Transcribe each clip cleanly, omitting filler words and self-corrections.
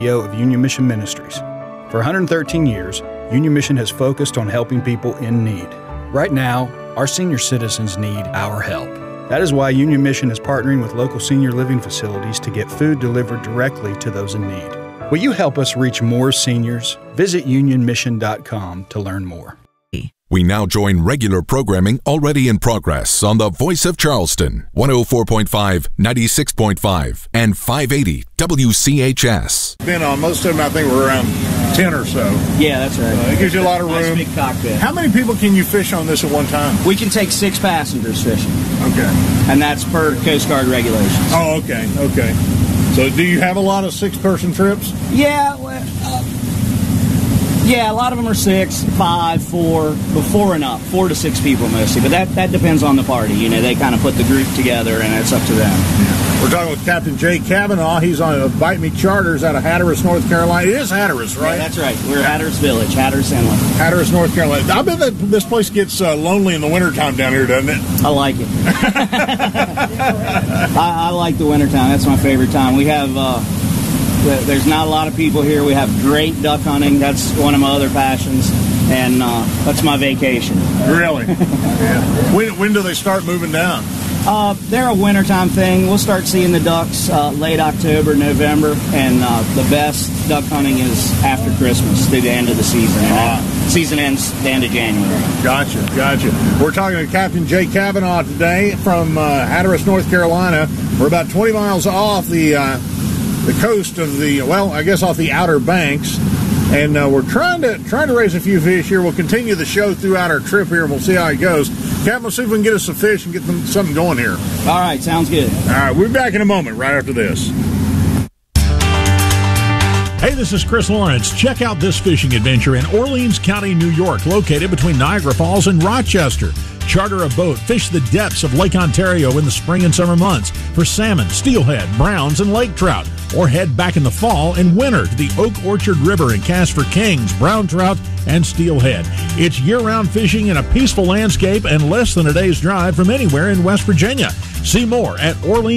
CEO of Union Mission Ministries. For 113 years, Union Mission has focused on helping people in need. Right now, our senior citizens need our help. That is why Union Mission is partnering with local senior living facilities to get food delivered directly to those in need. Will you help us reach more seniors? Visit unionmission.com to learn more. We now join regular programming already in progress on the Voice of Charleston, 104.5, 96.5, and 580 WCHS. Been on most of them, I think we're around 10 or so. Yeah, that's right. It gives you a lot of room. Nice big cockpit. How many people can you fish on this at one time? We can take 6 passengers fishing. Okay. And that's per Coast Guard regulations. Oh, okay. So do you have a lot of 6-person trips? Yeah, a lot of them are 6, 5, 4, but 4 and up, 4 to 6 people mostly. But that depends on the party. You know, they kind of put the group together, and it's up to them. We're talking with Captain Jay Cavanaugh. He's on Bite Me Charters out of Hatteras, North Carolina. It is Hatteras, right? Yeah, that's right. We're Hatteras Village, Hatteras Inlet. Hatteras, North Carolina. I bet that this place gets lonely in the wintertime down here, doesn't it? I like it. I like the wintertime. That's my favorite time. We have... there's not a lot of people here. We have great duck hunting. That's one of my other passions, and that's my vacation. Really? Yeah. When do they start moving down? They're a wintertime thing. We'll start seeing the ducks late October, November, and the best duck hunting is after Christmas through the end of the season. Season ends the end of January. Gotcha. We're talking to Captain Jay Cavanaugh today from Hatteras, North Carolina. We're about 20 miles off the coast of off the Outer Banks, and we're trying to raise a few fish here. We'll continue the show throughout our trip here, and we'll see how it goes. Captain, let's see if we can get us some fish and get something going here. All right, sounds good. All right, we'll be back in a moment, right after this. Hey, this is Chris Lawrence. Check out this fishing adventure in Orleans County, New York, located between Niagara Falls and Rochester. Charter a boat, fish the depths of Lake Ontario in the spring and summer months for salmon, steelhead, browns, and lake trout. Or head back in the fall and winter to the Oak Orchard River and cast for kings, brown trout, and steelhead. It's year-round fishing in a peaceful landscape and less than a day's drive from anywhere in West Virginia. See more at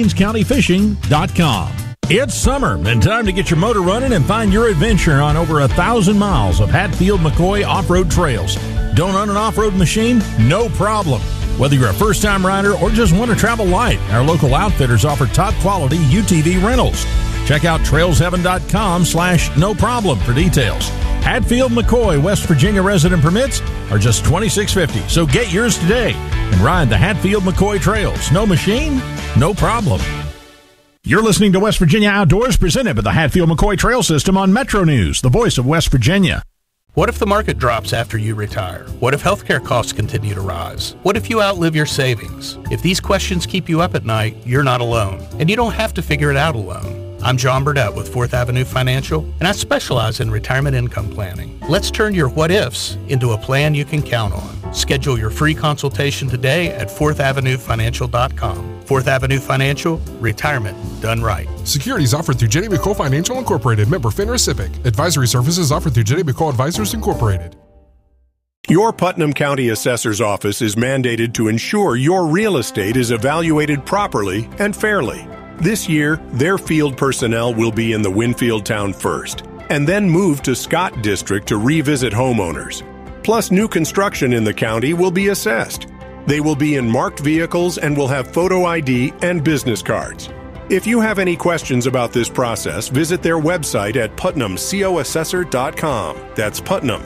OrleansCountyFishing.com. It's summer and time to get your motor running and find your adventure on over 1,000 miles of Hatfield-McCoy off-road trails. Don't own an off-road machine? No problem. Whether you're a first-time rider or just want to travel light, our local outfitters offer top-quality UTV rentals. Check out trailsheaven.com/no problem for details. Hatfield-McCoy, West Virginia resident permits are just $26.50, so get yours today and ride the Hatfield-McCoy trails. No machine? No problem. You're listening to West Virginia Outdoors, presented by the Hatfield-McCoy Trail System on Metro News, the voice of West Virginia. What if the market drops after you retire? What if healthcare costs continue to rise? What if you outlive your savings? If these questions keep you up at night, you're not alone, and you don't have to figure it out alone. I'm John Burdett with 4th Avenue Financial, and I specialize in retirement income planning. Let's turn your what-ifs into a plan you can count on. Schedule your free consultation today at 4thavenuefinancial.com. 4th Avenue Financial, retirement done right. Securities offered through Jenny McCole Financial Incorporated, member FINRA SIPC. Advisory services offered through Jenny McCole Advisors Incorporated. Your Putnam County Assessor's Office is mandated to ensure your real estate is evaluated properly and fairly. This year, their field personnel will be in the Winfield town first, and then move to Scott District to revisit homeowners. Plus, new construction in the county will be assessed. They will be in marked vehicles and will have photo ID and business cards. If you have any questions about this process, visit their website at PutnamCOAssessor.com. That's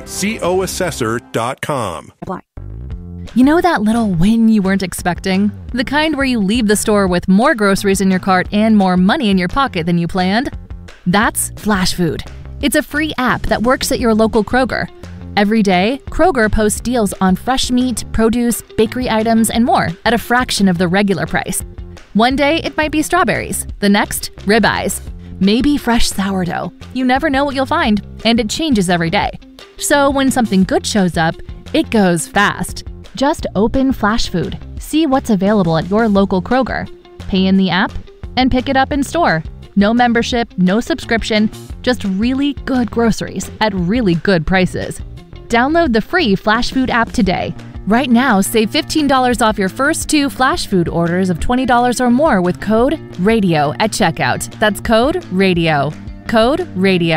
PutnamCOAssessor.com. You know that little win you weren't expecting? The kind where you leave the store with more groceries in your cart and more money in your pocket than you planned? That's Flash Food. It's a free app that works at your local Kroger. Every day, Kroger posts deals on fresh meat, produce, bakery items, and more at a fraction of the regular price. One day, it might be strawberries. The next, ribeyes. Maybe fresh sourdough. You never know what you'll find, and it changes every day. So when something good shows up, it goes fast. Just open Flash Food, see what's available at your local Kroger, pay in the app, and pick it up in store. No membership, no subscription, just really good groceries at really good prices. Download the free Flash Food app today. Right now, save $15 off your first 2 Flash Food orders of $20 or more with code RADIO at checkout. That's code RADIO. Code RADIO.